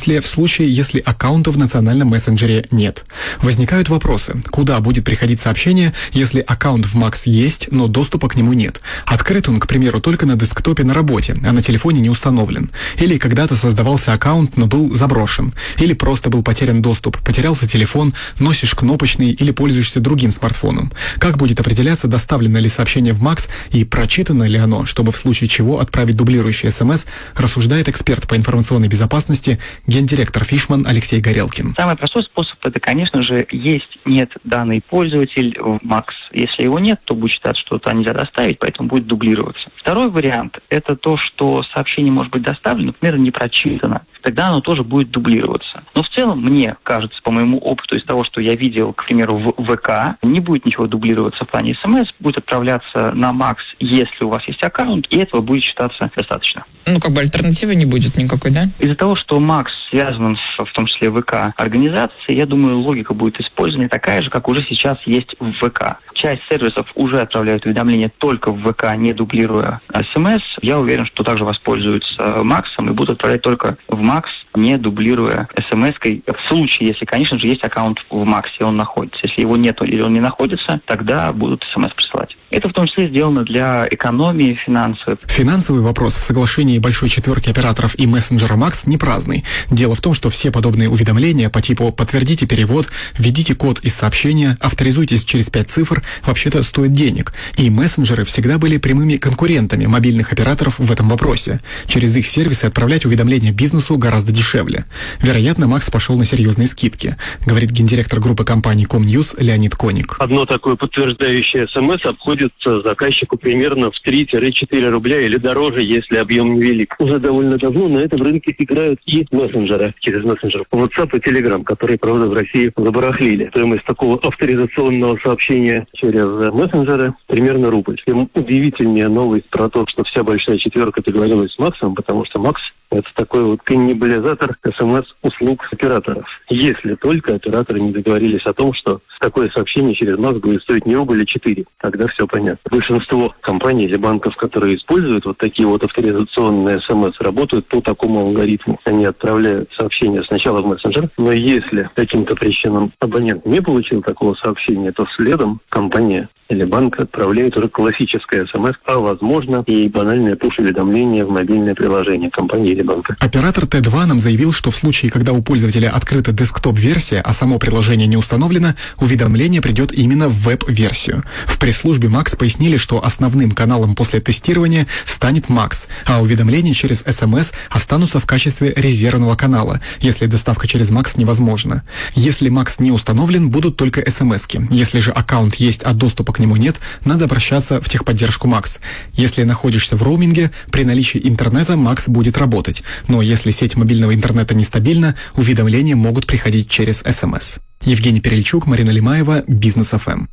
числе в случае, если аккаунта в национальном мессенджере нет. Возникают вопросы, куда будет приходить сообщение, если аккаунт в Max есть, но доступа к нему нет. Открыт он, к примеру, только на десктопе на работе, а на телефоне не установлен. Или когда-то создавался аккаунт, но был заброшен. Или просто был потерян доступ, потерялся телефон, носишь кнопочный или пользуешься другим смартфоном. Как будет определяться, доставлено ли сообщение в Max и прочитано ли оно, чтобы в случае чего отправить дублирующий СМС, рассуждает эксперт по информационной безопасности, гендиректор Fishman Алексей Горелкин. Самый простой способ — это, конечно же, есть-нет данный пользователь в Max. Если его нет, то будет считаться, что туда нельзя доставить, поэтому будет дублироваться. Второй вариант — это то, что сообщение может быть доставлено, например, не прочитано. Тогда оно тоже будет дублироваться. Но в целом, мне кажется, по моему опыту, из того, что я видел, к примеру, в ВК, не будет ничего дублироваться в плане СМС, будет отправляться на Max, если у вас есть аккаунт, и этого будет считаться достаточно. Альтернативы не будет никакой, да? Из-за того, что Max связан в том числе ВК организацией, я думаю, логика будет использована такая же, как уже сейчас есть в ВК. Часть сервисов уже отправляют уведомления только в ВК, не дублируя СМС. Я уверен, что также воспользуются Максом и будут отправлять только в Max, не дублируя СМС-кой. В случае, если, конечно же, есть аккаунт в Max, и он находится. Если его нет или он не находится, тогда будут СМС присылать. Это в том числе сделано для экономии финансовой. Финансовый вопрос в соглашении большой четверки операторов и мессенджера Max не праздный. Дело в том, что все подобные уведомления по типу «подтвердите перевод», «введите код из сообщения», «авторизуйтесь через 5 цифр» вообще-то стоят денег. И мессенджеры всегда были прямыми конкурентами мобильных операторов в этом вопросе. Через их сервисы отправлять уведомления бизнесу гораздо дешевле. Вероятно, Max пошел на серьезные скидки, говорит гендиректор группы компаний Комньюз Леонид Коник. Одно такое подтверждающее СМС обходится заказчику примерно в 3-4 рубля или дороже, если объем невелик. Уже довольно давно на этом рынке играют и мессенджеры, через мессенджер WhatsApp и Telegram, которые, правда, в России забарахлили. Стоимость такого авторизационного сообщения через мессенджеры примерно рубль. Тем удивительнее новость про то, что вся большая четверка договорилась с Максом, потому что Макс — это такой вот каннибализатор СМС-услуг операторов. Если только операторы не договорились о том, что такое сообщение через Макс будет стоить не рубль, а 4. Тогда все понятно. Большинство компаний или банков, которые используют вот такие вот авторизационные СМС, работают по такому алгоритму. Они отправляют сообщение сначала в мессенджер, но если каким-то причинам абонент не получил такого сообщения, то следом компания или банк отправляет уже классическое СМС, а возможно и банальное пуш-уведомление в мобильное приложение компании или банка. Оператор Т2 нам заявил, что в случае, когда у пользователя открыта десктоп-версия, а само приложение не установлено, уведомление придет именно в веб-версию. В пресс-службе Max пояснили, что основным каналом после тестирования станет Max, а уведомления через СМС останутся в качестве резервного канала, если доставка через Max невозможна. Если Max не установлен, будут только СМСки. Если же аккаунт есть, а доступа к нему нет, надо обращаться в техподдержку Max. Если находишься в роуминге, при наличии интернета Max будет работать. Но если сеть мобильного интернета нестабильна, уведомления могут приходить через СМС. Евгений Перельчук, Марина Лимаева, Бизнес ФМ.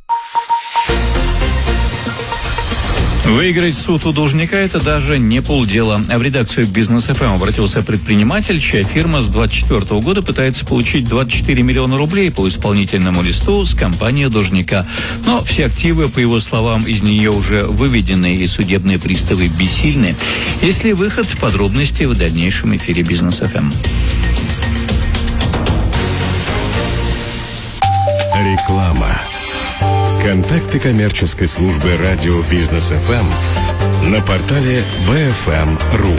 Выиграть суд у должника – это даже не полдела. А в редакцию Бизнес ФМ обратился предприниматель, чья фирма с 2024 года пытается получить 24 миллиона рублей по исполнительному листу с компании должника. Но все активы, по его словам, из нее уже выведены, и судебные приставы бессильны. Есть ли выход? Подробности в дальнейшем эфире Бизнес ФМ. Реклама. Контакты коммерческой службы радио Бизнес ФМ на портале bfm.ru.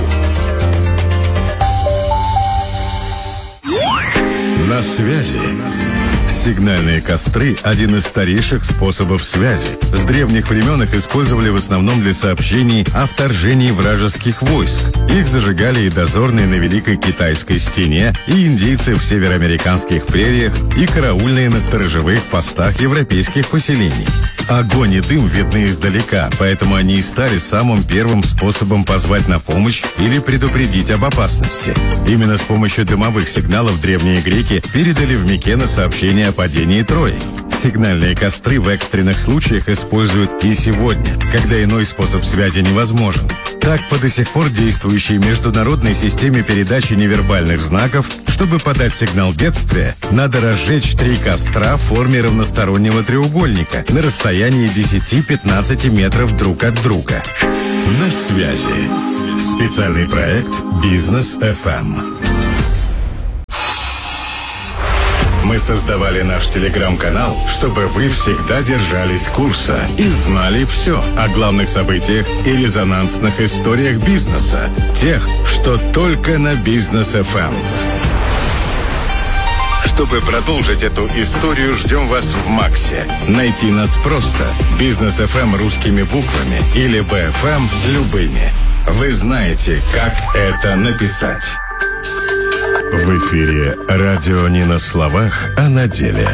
На связи. Сигнальные костры – один из старейших способов связи. С древних времен их использовали в основном для сообщений о вторжении вражеских войск. Их зажигали и дозорные на Великой Китайской стене, и индейцы в североамериканских прериях, и караульные на сторожевых постах европейских поселений. Огонь и дым видны издалека, поэтому они и стали самым первым способом позвать на помощь или предупредить об опасности. Именно с помощью дымовых сигналов древние греки передали в Микены сообщение о падении Трои. Сигнальные костры в экстренных случаях используют и сегодня, когда иной способ связи невозможен. Так, по до сих пор действующей международной системе передачи невербальных знаков, чтобы подать сигнал бедствия, надо разжечь 3 костра в форме равностороннего треугольника на расстоянии 10-15 метров друг от друга. На связи. Специальный проект Бизнес ФМ. Мы создавали наш телеграм-канал, чтобы вы всегда держались курса и знали все о главных событиях и резонансных историях бизнеса. Тех, что только на Бизнес ФМ. Чтобы продолжить эту историю, ждем вас в Максе. Найти нас просто. Бизнес ФМ русскими буквами или БФМ любыми. Вы знаете, как это написать. В эфире радио не на словах, а на деле.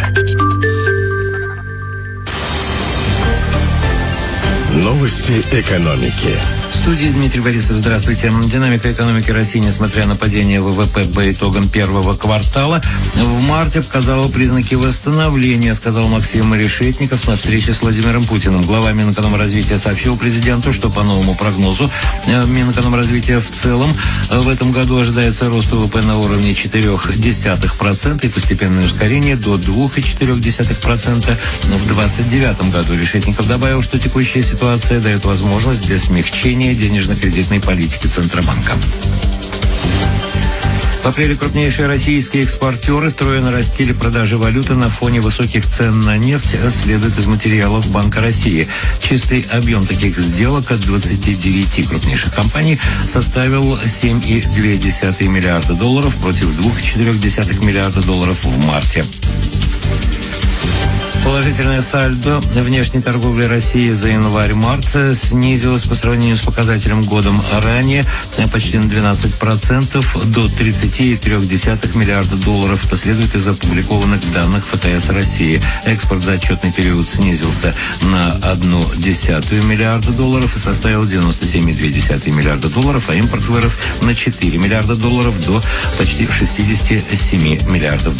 Новости экономики. В студии Дмитрий Борисов. Здравствуйте. Динамика экономики России, несмотря на падение ВВП по итогам первого квартала, в марте показала признаки восстановления, сказал Максим Решетников на встрече с Владимиром Путиным. Глава Минэкономразвития сообщил президенту, что по новому прогнозу Минэкономразвития в целом в этом году ожидается рост ВВП на уровне 0,4% и постепенное ускорение до 2,4% в 2029 году. Решетников добавил, что текущая ситуация дает возможность для смягчения денежно-кредитной политики Центробанка. В апреле крупнейшие российские экспортеры трое нарастили продажи валюты на фоне высоких цен на нефть, следует из материалов Банка России. Чистый объем таких сделок от 29 крупнейших компаний составил $7,2 миллиарда против $2,4 миллиарда в марте. Положительное сальдо внешней торговли России за январь-март снизилось по сравнению с показателем годом ранее почти на 12% до $30,3 миллиарда. Это следует из опубликованных данных ФТС России. Экспорт за отчетный период снизился на $0,1 миллиарда и составил $97,2 миллиарда, а импорт вырос на $4 миллиарда до почти $67 миллиардов.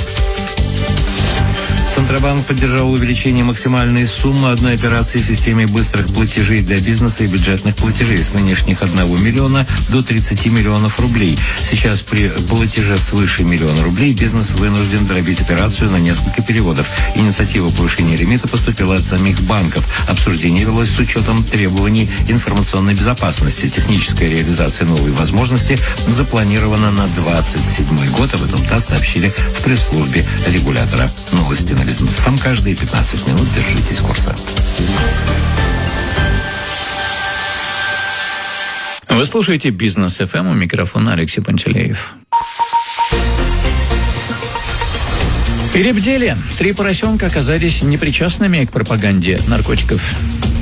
Центробанк поддержал увеличение максимальной суммы одной операции в системе быстрых платежей для бизнеса и бюджетных платежей с нынешних 1 миллиона до 30 миллионов рублей. Сейчас при платеже свыше миллиона рублей бизнес вынужден дробить операцию на несколько переводов. Инициатива повышения лимита поступила от самих банков. Обсуждение велось с учетом требований информационной безопасности. Техническая реализация новой возможности запланирована на 2027 год. Об этом ТАСС сообщили в пресс-службе регулятора. Новости на Бизнес ФМ каждые 15 минут. Держитесь курса. Вы слушаете Бизнес ФМ, у микрофона Алексей Пантелеев. Перебдели. 3 поросенка оказались непричастными к пропаганде наркотиков.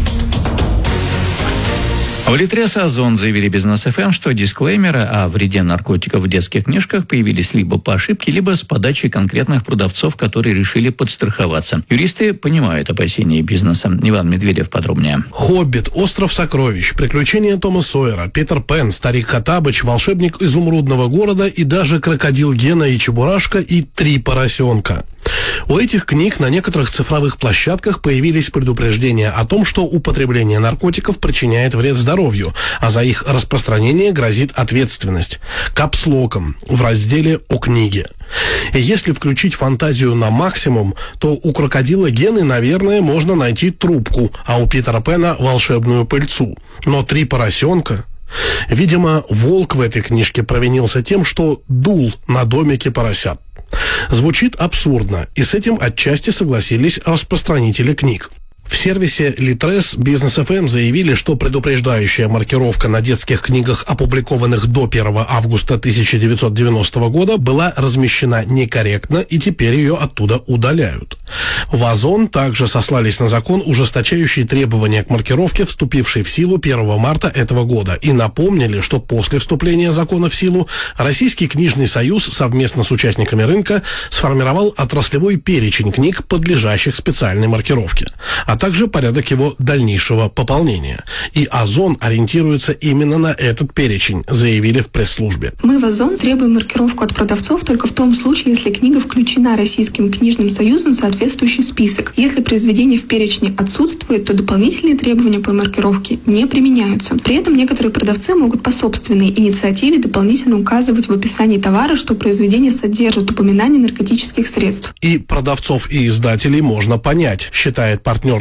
В Литрес Озон заявили Бизнес ФМ, что дисклеймеры о вреде наркотиков в детских книжках появились либо по ошибке, либо с подачи конкретных продавцов, которые решили подстраховаться. Юристы понимают опасения бизнеса. Иван Медведев подробнее. «Хоббит», «Остров сокровищ», «Приключения Тома Сойера», «Питер Пен», «Старик Хоттабыч», «Волшебник изумрудного города» и даже «Крокодил Гена и Чебурашка» и «3 поросенка». У этих книг на некоторых цифровых площадках появились предупреждения о том, что употребление наркотиков причиняет вред здоровью, а за их распространение грозит ответственность. Капслоком в разделе «О книге». И если включить фантазию на максимум, то у крокодила Гены, наверное, можно найти трубку, а у Питера Пена волшебную пыльцу. Но 3 поросенка... Видимо, волк в этой книжке провинился тем, что дул на домике поросят. Звучит абсурдно, и с этим отчасти согласились распространители книг. В сервисе Литрес Бизнес ФМ заявили, что предупреждающая маркировка на детских книгах, опубликованных до 1 августа 1990 года, была размещена некорректно, и теперь ее оттуда удаляют. В Озон также сослались на закон, ужесточающий требования к маркировке, вступивший в силу 1 марта этого года, и напомнили, что после вступления закона в силу Российский книжный союз совместно с участниками рынка сформировал отраслевой перечень книг, подлежащих специальной маркировке, а также порядок его дальнейшего пополнения. И Озон ориентируется именно на этот перечень, заявили в пресс-службе. Мы в Озон требуем маркировку от продавцов только в том случае, если книга включена Российским книжным союзом в соответствующий список. Если произведение в перечне отсутствует, то дополнительные требования по маркировке не применяются. При этом некоторые продавцы могут по собственной инициативе дополнительно указывать в описании товара, что произведение содержит упоминание наркотических средств. И продавцов и издателей можно понять, считает партнер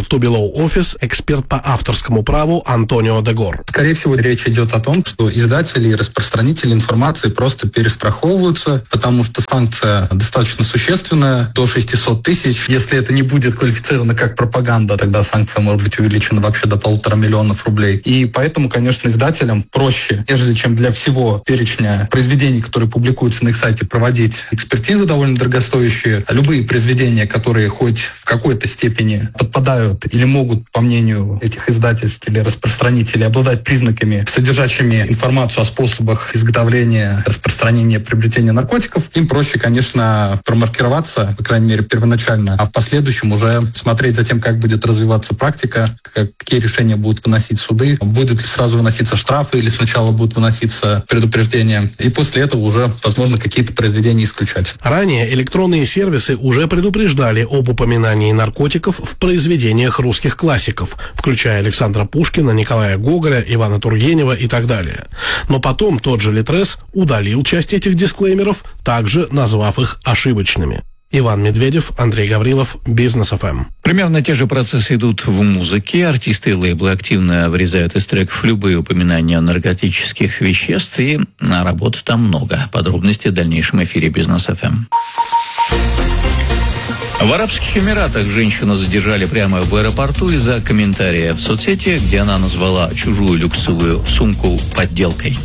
Tubilo Office, эксперт по авторскому праву Антонио Дегор. Скорее всего, речь идет о том, что издатели и распространители информации просто перестраховываются, потому что санкция достаточно существенная, до 600 тысяч. Если это не будет квалифицировано как пропаганда, тогда санкция может быть увеличена вообще до 1,5 миллиона рублей. И поэтому, конечно, издателям проще, нежели чем для всего перечня произведений, которые публикуются на их сайте, проводить экспертизы довольно дорогостоящие. Любые произведения, которые хоть в какой-то степени подпадают или могут, по мнению этих издательств или распространителей, обладать признаками, содержащими информацию о способах изготовления, распространения, приобретения наркотиков, им проще, конечно, промаркироваться, по крайней мере, первоначально, а в последующем уже смотреть за тем, как будет развиваться практика, какие решения будут выносить суды, будет ли сразу выноситься штрафы или сначала будут выноситься предупреждения, и после этого уже, возможно, какие-то произведения исключать. Ранее электронные сервисы уже предупреждали об упоминании наркотиков в произведениях русских классиков, включая Александра Пушкина, Николая Гоголя, Ивана Тургенева и так далее. Но потом тот же Литрес удалил часть этих дисклеймеров, также назвав их ошибочными. Иван Медведев, Андрей Гаврилов, Бизнес ФМ. Примерно те же процессы идут в музыке. Артисты и лейблы активно вырезают из треков любые упоминания наркотических веществ, и работы там много. Подробности в дальнейшем эфире Бизнес ФМ. В Арабских Эмиратах женщину задержали прямо в аэропорту из-за комментария в соцсети, где она назвала чужую люксовую сумку подделкой.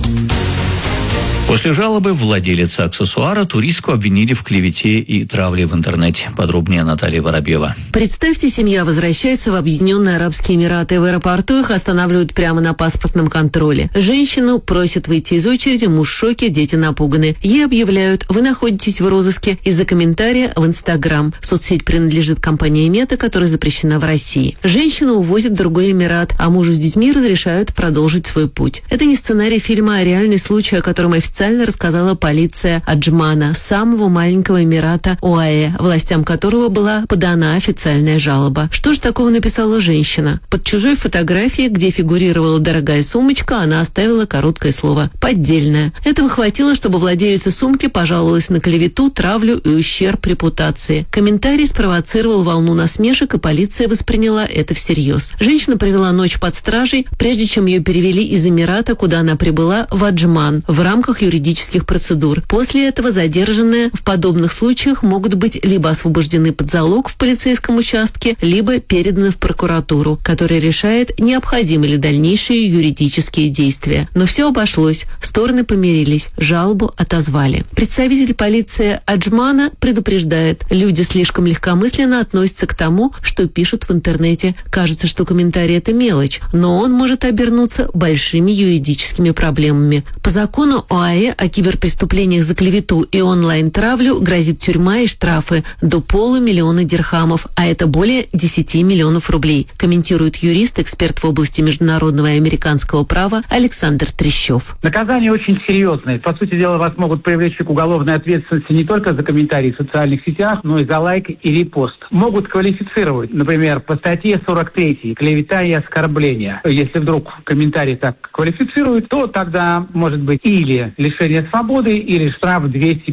После жалобы владелицы аксессуара туристку обвинили в клевете и травле в интернете. Подробнее Наталья Воробьева. Представьте, семья возвращается в Объединенные Арабские Эмираты. В аэропорту их останавливают прямо на паспортном контроле. Женщину просят выйти из очереди, муж в шоке, дети напуганы. Ей объявляют: вы находитесь в розыске из-за комментария в Инстаграм. Соцсеть принадлежит компании Мета, которая запрещена в России. Женщину увозят в другой Эмират, а мужу с детьми разрешают продолжить свой путь. Это не сценарий фильма, а реальный случай, о котором официально рассказала полиция Аджмана, самого маленького эмирата ОАЭ, властям которого была подана официальная жалоба. Что же такого написала женщина? Под чужой фотографией, где фигурировала дорогая сумочка, она оставила короткое слово «поддельная». Этого хватило, чтобы владелица сумки пожаловалась на клевету, травлю и ущерб репутации. Комментарий спровоцировал волну насмешек, и полиция восприняла это всерьез. Женщина провела ночь под стражей, прежде чем ее перевели из Эмирата, куда она прибыла, в Аджман, в рамках юридических процедур. После этого задержанные в подобных случаях могут быть либо освобождены под залог в полицейском участке, либо переданы в прокуратуру, которая решает, необходимы ли дальнейшие юридические действия. Но все обошлось, стороны помирились, жалобу отозвали. Представитель полиции Аджмана предупреждает: люди слишком легкомысленно относятся к тому, что пишут в интернете. Кажется, что комментарий — это мелочь, но он может обернуться большими юридическими проблемами. По закону ОАЭ о киберпреступлениях за клевету и онлайн-травлю грозит тюрьма и штрафы до 500 000 дирхамов, а это более 10 миллионов рублей, комментирует юрист, эксперт в области международного и американского права Александр Трещев. Наказание очень серьезное. По сути дела, вас могут привлечь к уголовной ответственности не только за комментарии в социальных сетях, но и за лайк и репост. Могут квалифицировать, например, по статье 43 «Клевета и оскорбление». Если вдруг комментарий так квалифицируют, то тогда может быть или лишение свободы, или штраф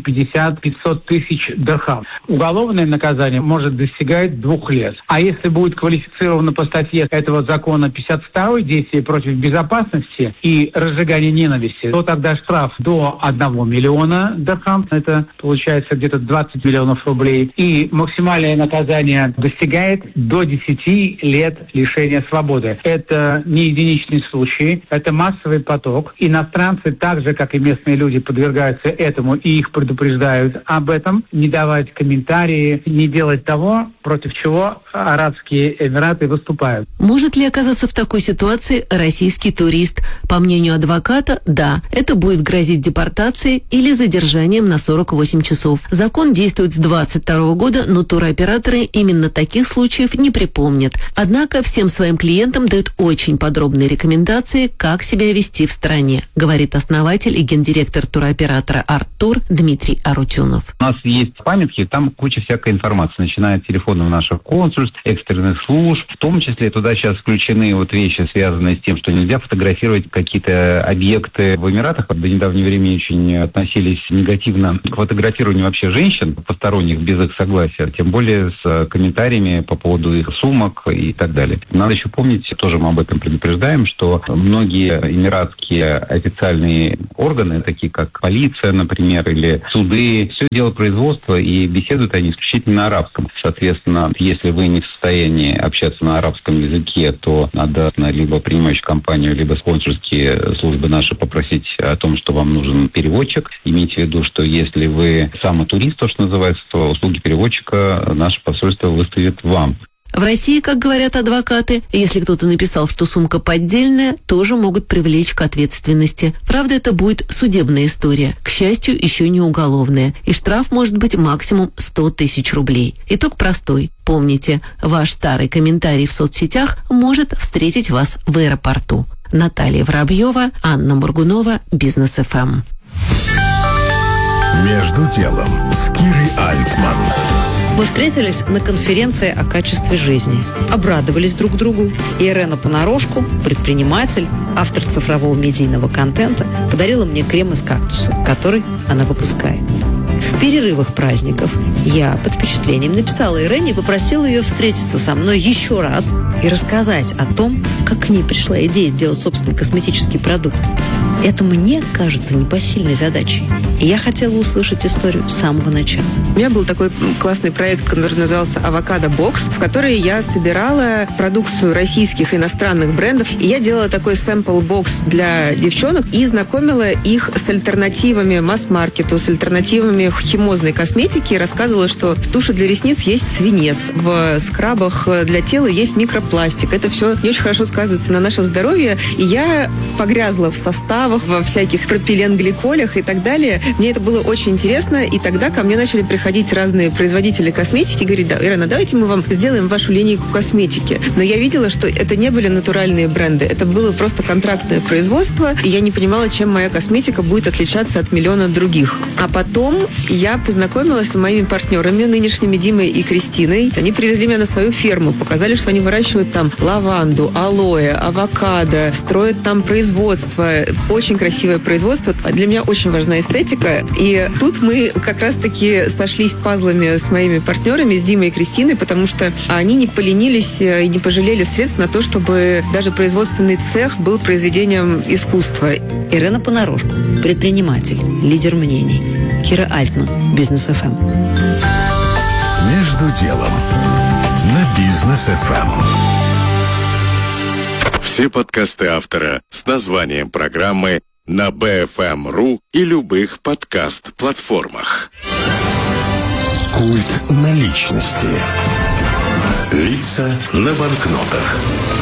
250-500 тысяч дирхам. Уголовное наказание может достигать 2 лет. А если будет квалифицировано по статье этого закона 52 «Действие против безопасности и разжигание ненависти», то тогда штраф до 1 миллиона дирхам, это получается где-то 20 миллионов рублей, и максимальное наказание достигает до 10 лет лишения свободы. Это не единичный случай, это массовый поток. Иностранцы, так же, как и местные люди, подвергаются этому, и их предупреждают об этом, не давать комментарии, не делать того, против чего Арабские Эмираты выступают. Может ли оказаться в такой ситуации российский турист? По мнению адвоката, да, это будет грозить депортацией или задержанием на 48 часов. Закон действует с 2022 года, но туроператоры именно таких случаев не припомнят. Однако всем своим клиентам дают очень подробные рекомендации, как себя вести в стране, говорит основатель и гендиректор директор туроператора «Арттур» Дмитрий Арутюнов. У нас есть памятки, там куча всякой информации, начиная от телефонов наших консульств, экстренных служб. В том числе туда сейчас включены вот вещи, связанные с тем, что нельзя фотографировать какие-то объекты в Эмиратах. До недавнего времени очень относились негативно к фотографированию вообще женщин, посторонних, без их согласия, тем более с комментариями по поводу их сумок и так далее. Надо еще помнить, тоже мы об этом предупреждаем, что многие эмиратские официальные органы, такие как полиция, например, или суды, все дело производства, и беседуют они исключительно на арабском. Соответственно, если вы не в состоянии общаться на арабском языке, то надо либо принимающую компанию, либо консульские службы наши попросить о том, что вам нужен переводчик. Имейте в виду, что если вы самый турист, то, что называется, то услуги переводчика наше посольство выставит вам. В России, как говорят адвокаты, если кто-то написал, что сумка поддельная, тоже могут привлечь к ответственности. Правда, это будет судебная история, к счастью, еще не уголовная, и штраф может быть максимум 100 тысяч рублей. Итог простой. Помните, ваш старый комментарий в соцсетях может встретить вас в аэропорту. Наталья Воробьева, Анна Моргунова, Бизнес ФМ. Между делом с Кирой Альтман. Мы встретились на конференции о качестве жизни. Обрадовались друг другу. И Ирена Понарошку, предприниматель, автор цифрового медийного контента, подарила мне крем из кактуса, который она выпускает. В перерывах праздников я под впечатлением написала Ирене и попросила ее встретиться со мной еще раз и рассказать о том, как к ней пришла идея сделать собственный косметический продукт. Это мне кажется непосильной задачей. И я хотела услышать историю с самого начала. У меня был такой классный проект, который назывался «Авокадо Бокс», в который я собирала продукцию российских и иностранных брендов. И я делала такой сэмпл-бокс для девчонок и знакомила их с альтернативами масс-маркету, с альтернативами химозной косметики. И рассказывала, что в туши для ресниц есть свинец, в скрабах для тела есть микропластик. Это все не очень хорошо сказывается на нашем здоровье. И я погрязла в составах, во всяких пропиленгликолях и так далее. Мне это было очень интересно, и тогда ко мне начали приходить разные производители косметики и говорить: да, Ирена, давайте мы вам сделаем вашу линейку косметики. Но я видела, что это не были натуральные бренды, это было просто контрактное производство, и я не понимала, чем моя косметика будет отличаться от миллиона других. А потом я познакомилась с моими партнерами, нынешними Димой и Кристиной. Они привезли меня на свою ферму, показали, что они выращивают там лаванду, алоэ, авокадо, строят там производство. Очень красивое производство. Для меня очень важна эстетика. И тут мы как раз-таки сошлись пазлами с моими партнерами, с Димой и Кристиной, потому что они не поленились и не пожалели средств на то, чтобы даже производственный цех был произведением искусства. Ирена Понарошку, предприниматель, лидер мнений. Кира Альтман, Бизнес ФМ. Между делом на Бизнес ФМ. Все подкасты автора с названием программы на BFM.ru и любых подкаст-платформах. Культ наличности. Лица на банкнотах.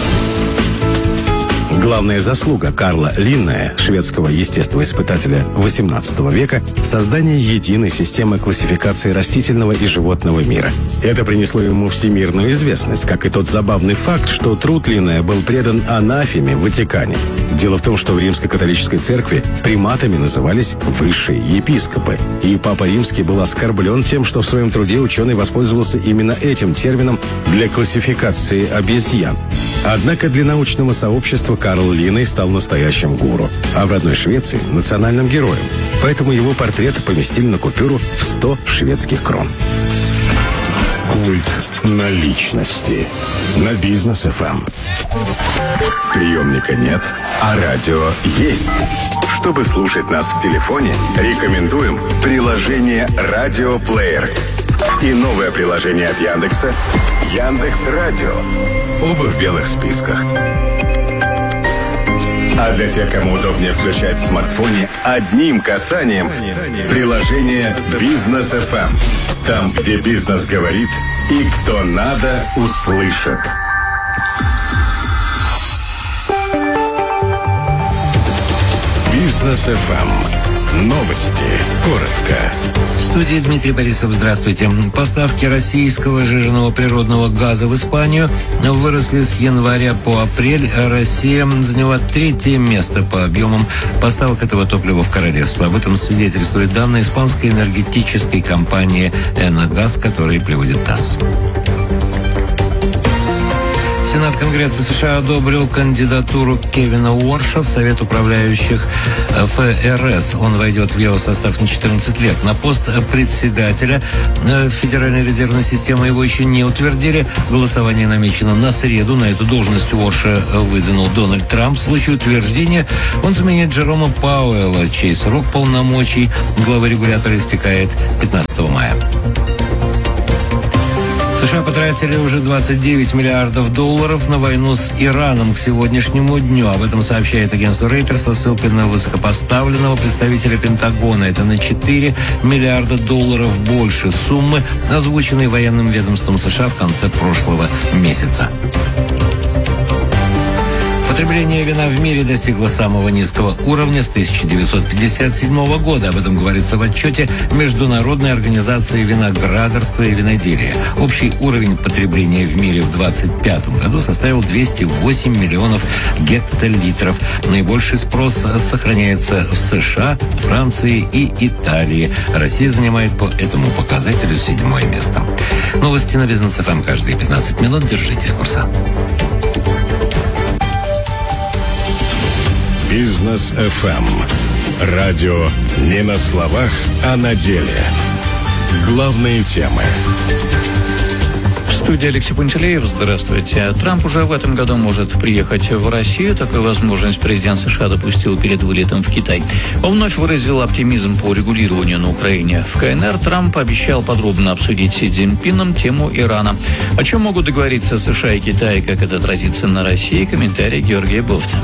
Главная заслуга Карла Линнея, шведского естествоиспытателя XVIII века, создание единой системы классификации растительного и животного мира. Это принесло ему всемирную известность, как и тот забавный факт, что труд Линнея был предан анафеме в Ватикане. Дело в том, что в Римской католической церкви приматами назывались высшие епископы, и Папа Римский был оскорблен тем, что в своем труде ученый воспользовался именно этим термином для классификации обезьян. Однако для научного сообщества Карл Линней стал настоящим гуру, а в родной Швеции – национальным героем. Поэтому его портрет поместили на купюру в 100 шведских крон. Культ наличности на Бизнес ФМ. Приемника нет, а радио есть. Чтобы слушать нас в телефоне, рекомендуем приложение «Радиоплеер» и новое приложение от Яндекса «Яндекс.Радио». Оба в белых списках. А для тех, кому удобнее включать в смартфоне одним касанием, приложение «Бизнес ФМ». Там, где бизнес говорит и кто надо, услышит. Бизнес ФМ. Новости. Коротко. В студии Дмитрий Борисов. Здравствуйте. Поставки российского сжиженного природного газа в Испанию выросли с января по апрель. Россия заняла 3-е место по объемам поставок этого топлива в королевство. Об этом свидетельствует данные испанской энергетической компании «Эногаз», которые приводит ТАСС. Сенат Конгресса США одобрил кандидатуру Кевина Уорша в Совет управляющих ФРС. Он войдет в его состав на 14 лет. На пост председателя Федеральной резервной системы его еще не утвердили. Голосование намечено на среду. На эту должность Уорша выдвинул Дональд Трамп. В случае утверждения он заменит Джерома Пауэлла, чей срок полномочий главы регулятора истекает 15 мая. США потратили уже 29 миллиардов долларов на войну с Ираном к сегодняшнему дню. Об этом сообщает агентство Reuters со ссылкой на высокопоставленного представителя Пентагона. Это на 4 миллиарда долларов больше суммы, озвученной военным ведомством США в конце прошлого месяца. Потребление вина в мире достигло самого низкого уровня с 1957 года. Об этом говорится в отчете Международной организации виноградарства и виноделия. Общий уровень потребления в мире в 2025 году составил 208 миллионов гектолитров. Наибольший спрос сохраняется в США, Франции и Италии. Россия занимает по этому показателю 7-е место. Новости на Бизнес ФМ каждые 15 минут. Держитесь курса. Бизнес ФМ. Радио не на словах, а на деле. Главные темы. В студии Алексей Пантелеев. Здравствуйте. Трамп уже в этом году может приехать в Россию. Такую возможность президент США допустил перед вылетом в Китай. Он вновь выразил оптимизм по регулированию на Украине. В КНР Трамп обещал подробно обсудить с Си Цзиньпином тему Ирана. О чем могут договориться США и Китай, как это отразится на России? Комментарий Георгия Бофта.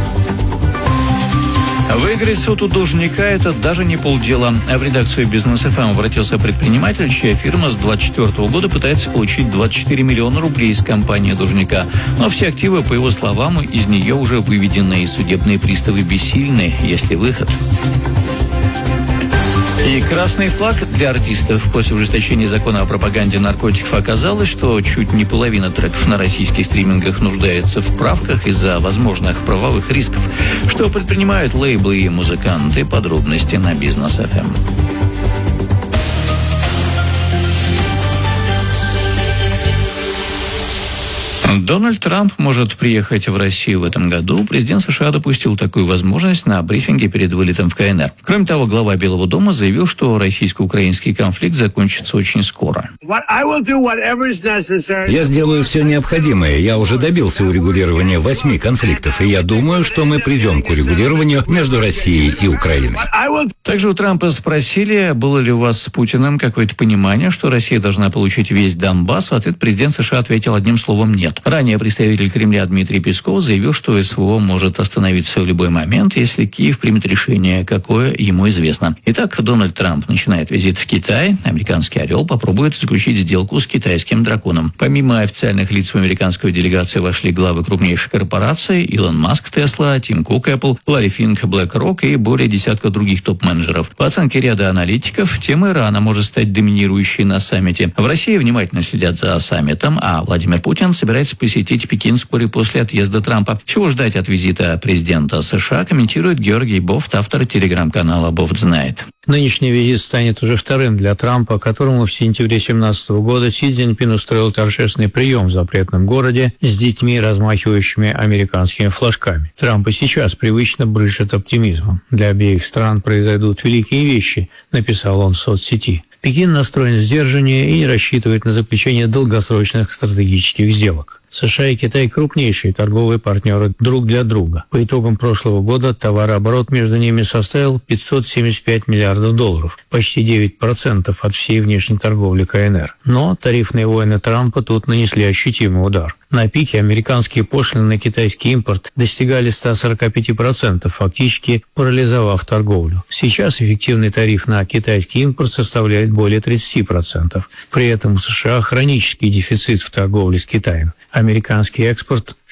Выиграть суд у должника – это даже не полдела. В редакцию Бизнес ФМ обратился предприниматель, чья фирма с 2024 года пытается получить 24 миллиона рублей из компании должника. Но все активы, по его словам, из нее уже выведены, и судебные приставы бессильны, если выход. И красный флаг для артистов. После ужесточения закона о пропаганде наркотиков оказалось, что чуть не половина треков на российских стримингах нуждается в правках из-за возможных правовых рисков. Что предпринимают лейблы и музыканты? Подробности на Бизнес ФМ. Дональд Трамп может приехать в Россию в этом году. Президент США допустил такую возможность на брифинге перед вылетом в КНР. Кроме того, глава Белого дома заявил, что российско-украинский конфликт закончится очень скоро. Я сделаю все необходимое. Я уже добился урегулирования 8 конфликтов, и я думаю, что мы придем к урегулированию между Россией и Украиной. Также у Трампа спросили, было ли у вас с Путиным какое-то понимание, что Россия должна получить весь Донбасс. В ответ президент США ответил одним словом «нет». Ранее представитель Кремля Дмитрий Песков заявил, что СВО может остановиться в любой момент, если Киев примет решение, какое ему известно. Итак, Дональд Трамп начинает визит в Китай. Американский «Орел» попробует заключить сделку с китайским драконом. Помимо официальных лиц в американскую делегацию вошли главы крупнейших корпораций: Илон Маск, Тесла, Тим Кук, Apple, Ларри Финк, BlackRock и более десятка других топ-менеджеров. По оценке ряда аналитиков, тема Ирана может стать доминирующей на саммите. В России внимательно следят за саммитом, а Владимир Путин собирается посетить Пекин вскоре после отъезда Трампа. Чего ждать от визита президента США, комментирует Георгий Бофт, автор телеграм-канала «Бофт знает». Нынешний визит станет уже вторым для Трампа, которому в сентябре 2017 года Си Цзиньпин устроил торжественный прием в запретном городе с детьми, размахивающими американскими флажками. Трамп и сейчас привычно брызжет оптимизмом. Для обеих стран произойдут великие вещи, написал он в соцсети. Пекин настроен сдержаннее и не рассчитывает на заключение долгосрочных стратегических сделок. США и Китай – крупнейшие торговые партнеры друг для друга. По итогам прошлого года товарооборот между ними составил 575 миллиардов долларов, почти 9% от всей внешней торговли КНР. Но тарифные войны Трампа тут нанесли ощутимый удар. На пике американские пошлины на китайский импорт достигали 145%, фактически парализовав торговлю. Сейчас эффективный тариф на китайский импорт составляет более 30%. При этом у США хронический дефицит в торговле с Китаем. Американский экспорт в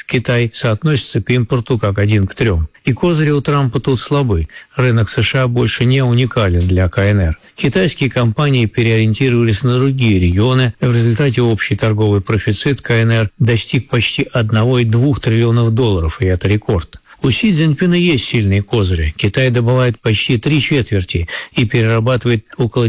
Китай соотносится к импорту как 1 к 3. И козыри у Трампа тут слабы. Рынок США больше не уникален для КНР. Китайские компании переориентировались на другие регионы. В результате общий торговый профицит КНР достиг почти 1,2 триллионов долларов, и это рекорд. У Си Цзиньпина есть сильные козыри. Китай добывает почти 3/4 и перерабатывает около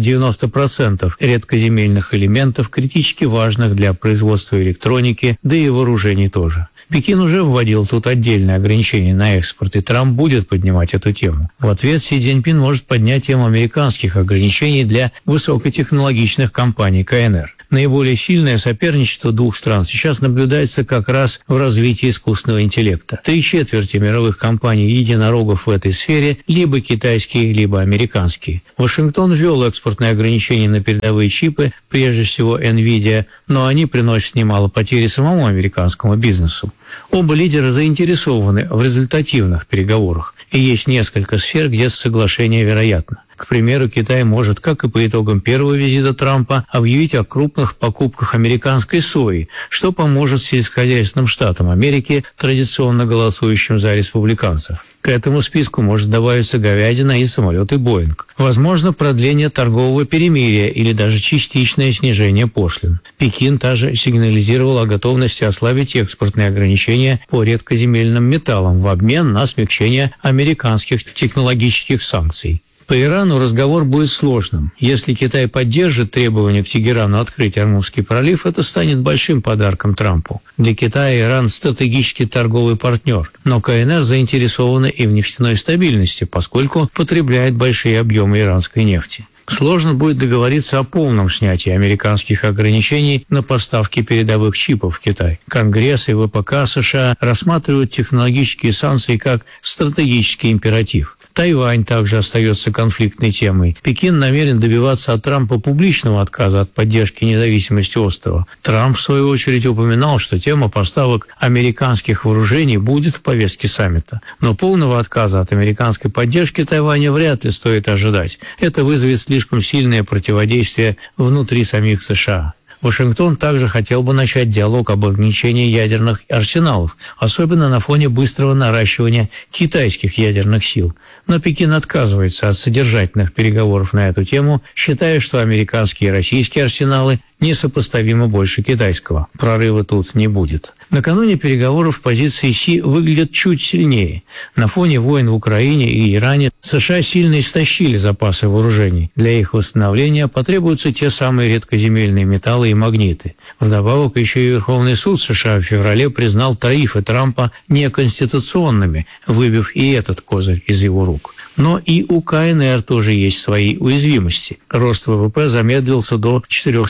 90% редкоземельных элементов, критически важных для производства электроники, да и вооружений тоже. Пекин уже вводил тут отдельные ограничения на экспорт, и Трамп будет поднимать эту тему. В ответ Си Цзиньпин может поднять тему американских ограничений для высокотехнологичных компаний КНР. Наиболее сильное соперничество двух стран сейчас наблюдается как раз в развитии искусственного интеллекта. 3/4 мировых компаний-единорогов в этой сфере либо китайские, либо американские. Вашингтон ввел экспортные ограничения на передовые чипы, прежде всего NVIDIA, но они приносят немало потерь самому американскому бизнесу. Оба лидера заинтересованы в результативных переговорах, и есть несколько сфер, где соглашение вероятно. К примеру, Китай может, как и по итогам первого визита Трампа, объявить о крупных покупках американской сои, что поможет сельскохозяйственным штатам Америки, традиционно голосующим за республиканцев. К этому списку может добавиться говядина и самолеты «Боинг». Возможно, продление торгового перемирия или даже частичное снижение пошлин. Пекин также сигнализировал о готовности ослабить экспортные ограничения по редкоземельным металлам в обмен на смягчение американских технологических санкций. По Ирану разговор будет сложным. Если Китай поддержит требования к Тегерану открыть Ормузский пролив, это станет большим подарком Трампу. Для Китая Иран – стратегический торговый партнер, но КНР заинтересована и в нефтяной стабильности, поскольку потребляет большие объемы иранской нефти. Сложно будет договориться о полном снятии американских ограничений на поставки передовых чипов в Китай. Конгресс и ВПК США рассматривают технологические санкции как стратегический императив. Тайвань также остается конфликтной темой. Пекин намерен добиваться от Трампа публичного отказа от поддержки независимости острова. Трамп, в свою очередь, упоминал, что тема поставок американских вооружений будет в повестке саммита. Но полного отказа от американской поддержки Тайваня вряд ли стоит ожидать. Это вызовет слишком сильное противодействие внутри самих США. Вашингтон также хотел бы начать диалог об ограничении ядерных арсеналов, особенно на фоне быстрого наращивания китайских ядерных сил. Но Пекин отказывается от содержательных переговоров на эту тему, считая, что американские и российские арсеналы несопоставимо больше китайского. Прорыва тут не будет. Накануне переговоров позиции Си выглядят чуть сильнее. На фоне войн в Украине и Иране США сильно истощили запасы вооружений. Для их восстановления потребуются те самые редкоземельные металлы и магниты. Вдобавок еще и Верховный суд США в феврале признал тарифы Трампа неконституционными, выбив и этот козырь из его рук. Но и у КНР тоже есть свои уязвимости. Рост ВВП замедлился до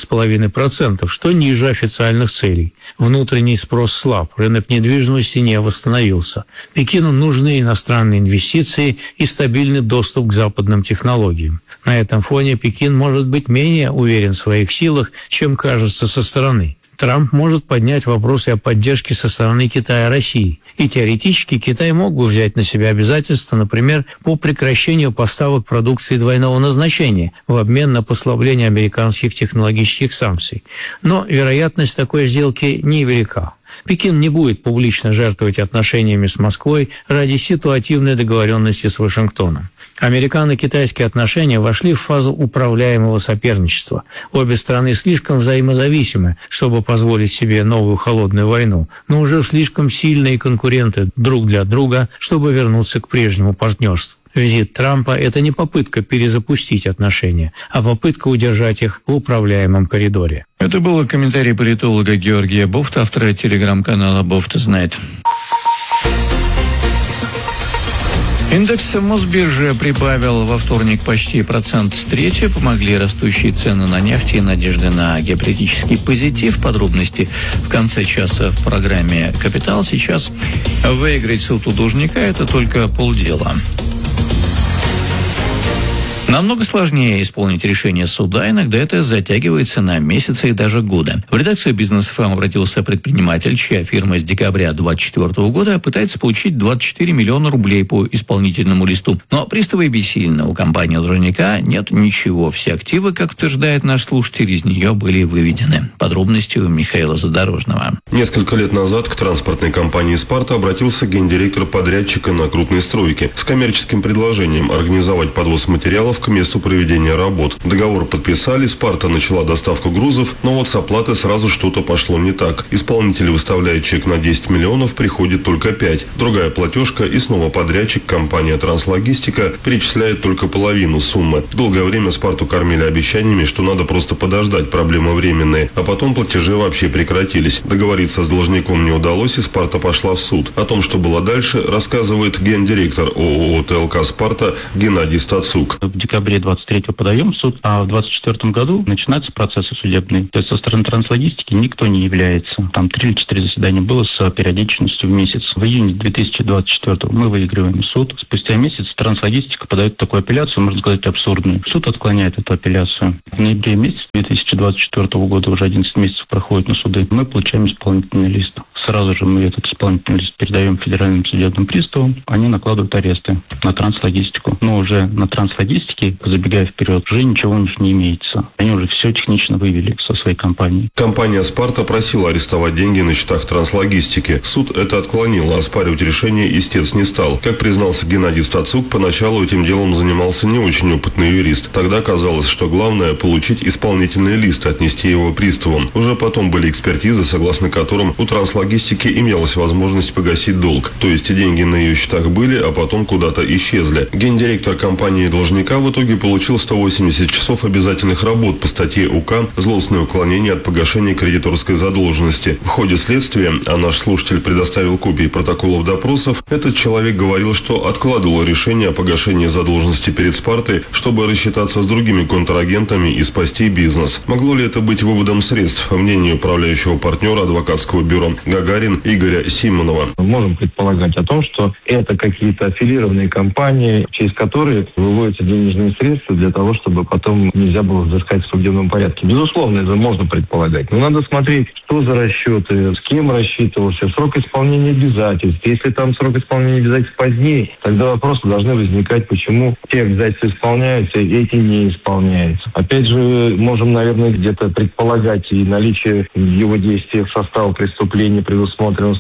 4,5%, что ниже официальных целей. Внутренний спрос слаб, рынок недвижимости не восстановился. Пекину нужны иностранные инвестиции и стабильный доступ к западным технологиям. На этом фоне Пекин может быть менее уверен в своих силах, чем кажется со стороны. Трамп может поднять вопросы о поддержке со стороны Китая и России. И теоретически Китай мог бы взять на себя обязательства, например, по прекращению поставок продукции двойного назначения в обмен на послабление американских технологических санкций. Но вероятность такой сделки невелика. Пекин не будет публично жертвовать отношениями с Москвой ради ситуативной договоренности с Вашингтоном. Американо-китайские отношения вошли в фазу управляемого соперничества. Обе страны слишком взаимозависимы, чтобы позволить себе новую холодную войну, но уже слишком сильные конкуренты друг для друга, чтобы вернуться к прежнему партнерству. Визит Трампа – это не попытка перезапустить отношения, а попытка удержать их в управляемом коридоре. Это был комментарий политолога Георгия Бофта, автора телеграм-канала «Бофт знает». Индекс Мосбиржи прибавил во вторник почти 1,3%. Помогли растущие цены на нефть и надежды на геополитический позитив. Подробности в конце часа в программе «Капитал». Сейчас выиграть суд у должника – это только полдела. Намного сложнее исполнить решение суда, иногда это затягивается на месяцы и даже годы. В редакцию «Бизнес ФМ» обратился предприниматель, чья фирма с декабря 2024 года пытается получить 24 миллиона рублей по исполнительному листу. Но приставы бессильны. У компании-должника нет ничего. Все активы, как утверждает наш слушатель, из нее были выведены. Подробности у Михаила Задорожного. Несколько лет назад к транспортной компании «Спарта» обратился гендиректор подрядчика на крупной стройке с коммерческим предложением организовать подвоз материалов к месту проведения работ. Договор подписали, «Спарта» начала доставку грузов, но вот с оплатой сразу что-то пошло не так. Исполнитель выставляет чек на 10 миллионов, приходит только 5. Другая платежка, и снова подрядчик, компания «Транслогистика», перечисляет только половину суммы. Долгое время «Спарту» кормили обещаниями, что надо просто подождать, проблемы временные, а потом платежи вообще прекратились. Договориться с должником не удалось, и «Спарта» пошла в суд. О том, что было дальше, рассказывает гендиректор ООО «ТЛК Спарта» Геннадий Стацук. В декабре 23-го подаем в суд, а в 24-м году начинаются процессы судебные. То есть со стороны Транслогистики никто не является. Там 3 или 4 заседания было с периодичностью в месяц. В июне 2024 мы выигрываем суд. Спустя месяц Транслогистика подает такую апелляцию, можно сказать, абсурдную. Суд отклоняет эту апелляцию. В ноябре месяце 2024 года, уже 11 месяцев проходит на суды, мы получаем исполнительный лист. Сразу же мы этот исполнительный лист передаем федеральным судебным приставам. Они накладывают аресты на Транслогистику. Но уже на Транслогистике, забегая вперед, уже ничего у них не имеется. Они уже все технично вывели со своей компании. Компания «Спарта» просила арестовать деньги на счетах Транслогистики. Суд это отклонил, а оспаривать решение истец не стал. Как признался Геннадий Стацук, поначалу этим делом занимался не очень опытный юрист. Тогда казалось, что главное – получить исполнительный лист и отнести его приставам. Уже потом были экспертизы, согласно которым у Транслогистики имелась возможность погасить долг. То есть деньги на ее счетах были, а потом куда-то исчезли. Гендиректор компании должника в итоге получил 180 часов обязательных работ по статье УК «Злостное уклонение от погашения кредиторской задолженности». В ходе следствия, а наш слушатель предоставил копии протоколов допросов, этот человек говорил, что откладывал решение о погашении задолженности перед «Спартой», чтобы рассчитаться с другими контрагентами и спасти бизнес. Могло ли это быть выводом средств, по мнению управляющего партнера адвокатского бюро «Гагарин» Игоря Симонова? Мы можем предполагать о том, что это какие-то аффилированные компании, через которые выводятся денежные средства для того, чтобы потом нельзя было взыскать в судебном порядке. Безусловно, это можно предполагать. Но надо смотреть, что за расчеты, с кем рассчитывался, срок исполнения обязательств. Если там срок исполнения обязательств позднее, тогда вопросы должны возникать, почему те обязательства исполняются, эти не исполняются. Опять же, можем, наверное, где-то предполагать и наличие в его действиях состава преступления, предусмотренного